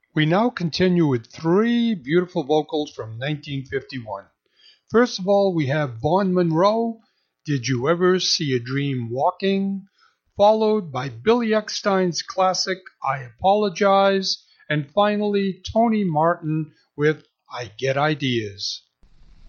We now continue with three beautiful vocals from 1951. First of all, we have Vaughn Monroe, Did You Ever See a Dream Walking? Followed by Billy Eckstine's classic, I Apologize, and finally Tony Martin with I Get Ideas.